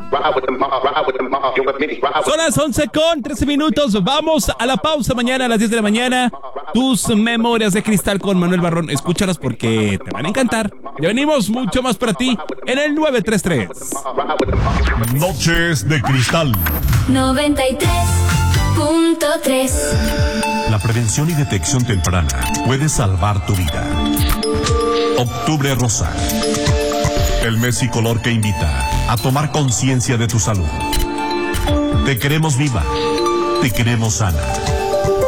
Son las 11:13. Vamos a la pausa mañana a las 10 de la mañana. Tus memorias de cristal con Manuel Barrón. Escúchalas porque te van a encantar. Ya venimos mucho más para ti en el 933. Noches de Cristal 93.3. La prevención y detección temprana puede salvar tu vida. Octubre Rosa. El mes y color que invita a tomar conciencia de tu salud. Te queremos viva. Te queremos sana.